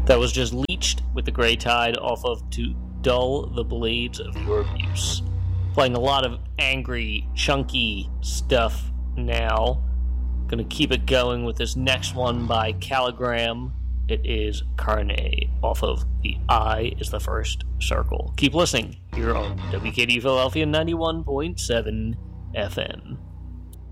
That was just Leached with the Grey Tide off of To Dull the Blades of Your Abuse. Playing a lot of angry, chunky stuff now. Gonna keep it going with this next one by Caligram. It is Carne off of The Eye is the First Circle. Keep listening here on WKD Philadelphia 91.7 FM.